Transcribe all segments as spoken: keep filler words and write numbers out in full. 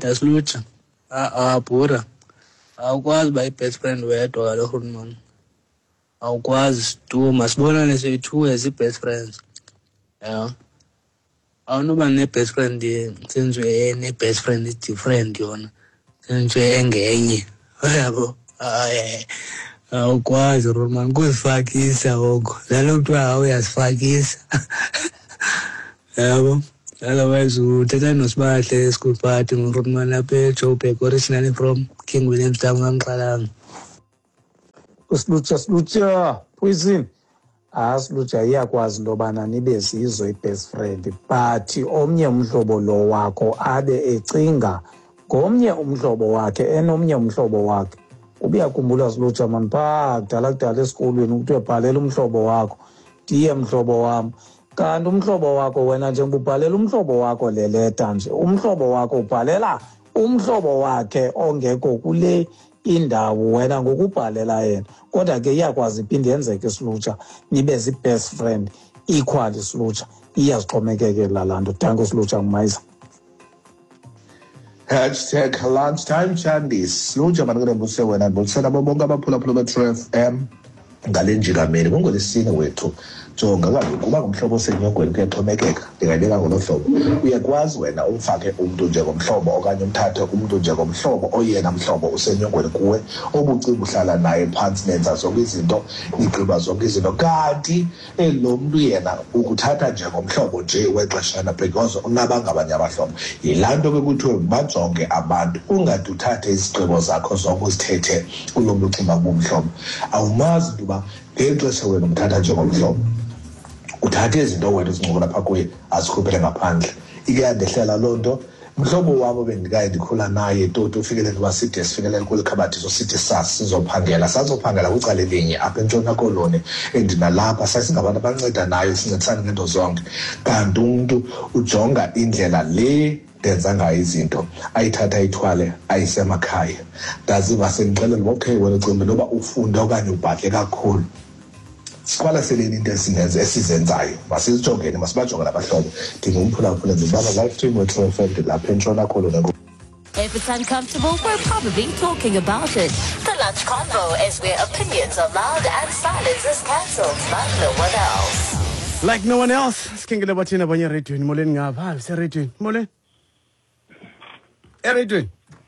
Daslucha. Ah, pura. Awukwazi ba i-best friend wedwa kaloku man. Awukwazi tu masibonane soyi-two as i-best friends. Yeah. Awunoba ne-best friend senziwe ne-best friend different yona. Senziwe engenye. Yabo. Hayi. Awukwazi man kuzifakisa oko. Lalo kuthiwa uyazifakisa. Yabo. Otherwise, uthetha noSibahle school party ngurumman lapha eJoburg, originally from King William's Town ngamxhalanga. Usilutsha silutsha Poison. Ah silutsha iyakwazi into yobana nibe zizo i-best friend, but omnye umhlobo lo wakho abe ecinga ngomnye umhlobo wakhe enomnye umhlobo wakhe. Ubuyakhumbula silutsha man phaa kudala kudala esikolweni ukuthi uyabhalela umhlobo wakho, ndiye mhlobo wam. Kanti umhlobo wakho wena njengoba ubhalela umhlobo wakho le leta nje, umhlobo wakho ubhalela umhlobo wakhe ongekho kule indawo wena ngokubhalela yena. Kodwa ke iyakwazi iphinde yenzeke silutsha nibe zi-best friend equally silutsha. Iyazixhomekekela laa nto. Thank you silutsha ngumayisa. Hashtag lunchtime Chandis. Silutsha manikelembuse wena ndibusela bonke abaphulaphula be-True F M ngale njikameli kungolesine wethu. Jonga kaloku kuba ngumhlobo osenyongweni kuyaxhomekeka. Ndingayibeka ngolo hlobo. Uyakwazi wena umfake umuntu njengomhlobo okanye umthathe umuntu njengomhlobo oyena mhlobo usenyongweni kuwe, obucimba uhlala naye phantsi nenza zonke izinto, nigqiba zonke izinto, kanti lo muntu yena ukuthatha njengomhlobo nje wexeshana because unabangabanye abahlobo. Yilaa nto ke kuthiwe bajonge abantu, ungade uthathe izigqibo zakho zonke uzithethe kulo mntu ucinga bumhlobo. Awumazi into uba ngexesha wena umthatha njengomhlobo, uthathe izinto wena uzincokola phaa kuye azikhuphele ngaphandle. Ike yandehlela loo nto. Mhlobo wabo bendikaye ndikhula naye toto ufikelele uba side sifikelele kweli khabathi sosithi sas sizophangela sazophangela kwicala elinye apha eNtshona Koloni endinalapha sasingabantu abanceda nayo sincedisane ngento zonke. Kanti umntu ujonga indlela le ndenza ngayo izinto ayithatha ayithwale ayisemakhaya. Ndaziva sendixelela uba okay wena cimbe noba ufunda okanye ubhadle kakhulu, siqwalaseleni into esinenze esizenzayo, masizijongeni masibajonge nabahlobo. Ndingumphulaphula ndibaba live stream we-True F M lapha eNtshona Koloni. If it's uncomfortable, we're probably talking about it. The Lunch Convo is where opinions are loud and silence is cancelled like no one else. Like no one else. Skingile bathina abanye eredweni molweni ngapha seredweni molweni. Eredweni.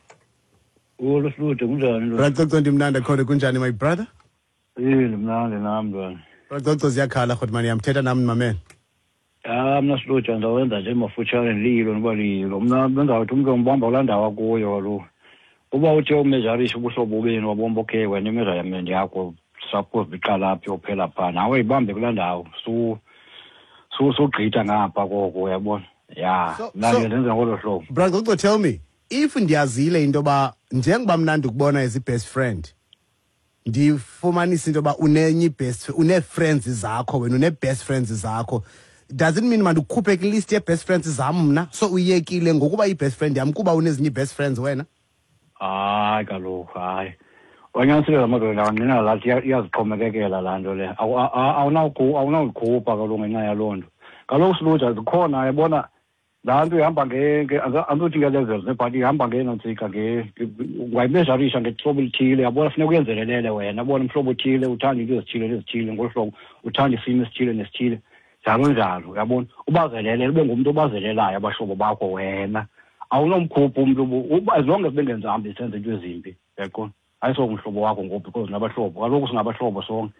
Ulo silude kunjani lo? Racoco ndimnanda khona kunjani my brother? Yini mnandi nami ntwana. Racoco ziyakhala kodwa mani yamthetha nami mamene. Ah mina silude ndawenza nje mafutshane lilo noba lilo. Mina bengawuthi umuntu ongibamba kulandawa kuyo lo. Uba uthe umejarisha ubuhlobo benu wabomba okay wena imeasurement yakho suppose biqala apha yophela pha nawe ibambe kulandawo. So so so gqitha ngapha koko uyabona. Yeah, nanje lenza ngolo hlobo. Racoco tell me, if ndiyazile into ba njengoba mnandi ukubona as i-best friend, ndifumanisa into ba unenye best une friends zakho wena une best friends zakho, does it mean manje ukhuphe ku list ye best friends zami mna so uyekile ngokuba i-best friend yami kuba unezinye best friends wena? Hayi kaloku hayi wanyanisile amadoda ngina lathi iyazixhomekekela laa nto le awunawukhupha kaloku ngenxa yaloo nto. Kaloku siluja zikhona yabona laa nto ihamba andithi ngelevels nebhati ihamba ngenantsika ungayimejarisha ngehlobo elithile yabona funeka uyenzelelele wena yabona umhlobo othile uthanda into ezithile nezithile ngolu hlobo uthanda isimo esithile nesithile njalo njalo yabona ubazelele ube ngumntu obazelelayo abahlobo bakho wena awunomkhupha umntu as long as bengenzahambi senze into ezimbi yaqona ayisomhlobo wakho ngoku because nabahlobo kaloku singabahlobo sonke.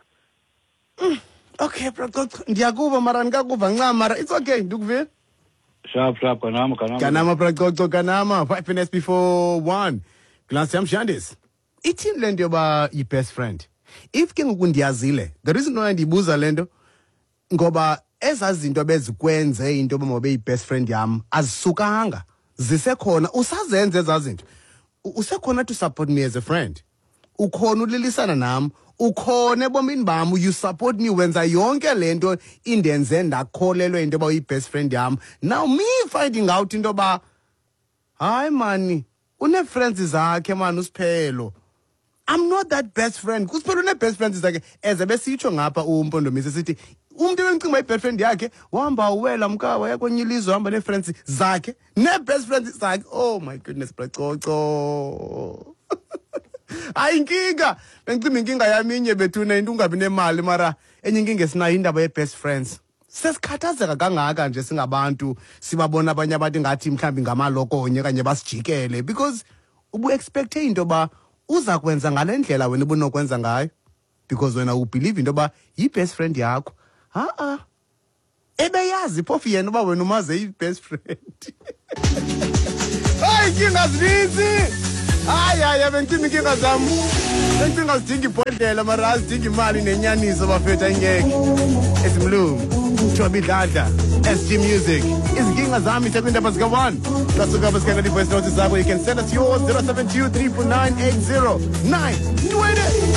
Okay bro ndiyakuva mara ndikakuva ncama mara it's okay ndikuve. Sharp, sharp, kanama, kanama. Kanama, Pracoco, kanama. Five minutes before one. Glance yam Shandis. Ithini lento yoba i-best friend? If ke ngoku ndiyazile, the reason why ndibuza lento, ngoba eza zinto bezikwenze into yoba mabe i-best friend yam, azisukanga. Zisekhona, usazenze eza zinto. Usekhona to support me as a friend. Ukhona ulilisana nam. Ukhona ebomini bam, you support me wenza yonke lento indenze ndakholelwa into yoba uyi-best friend yam. Now me finding out into yoba hayi mani une-friends zakhe mani uSiphelo. I'm not that best friend. Kusiphelo une-best friends zakhe eze besitsho ngapha uMpondomise sithi Umntu ebendicinga uba i-best friend yakhe wahamba uwela mka waya kwenye ilizwe hamba nee-friends zakhe nee-best friends zakhe. Oh my goodness, bracoco. Hayi inkinga bengicimba inkinga yami inye bethuna into ungabi nemali mara enye inkinga esinayo indaba ye-best friends. Sesikhathazeka kangaka nje singabantu sibabona abanye abantu ngathi mhlawumbi ngamalokonye kanye basijikele because ubu-expecte into yoba uza kwenza ngale ndlela wena ubunokwenza ngayo because wena ubelieve into yoba yi-best friend yakho. Ha-a ebeyazi phofu yena uba wena umaze yi-best friend. Hayi inkinga zininzi. Hayi hayi bengicima inkinga zam bengicinga zidinga ibhodlela mara azidinga imali nenyaniso bafetha ingeke esimlungu Chobidada S G Music izinkinga zami sekwindaba zika-one xasuka basikanga di-voice notes zakho. You can send us yours zero seven two three four nine eight zero nine two eight.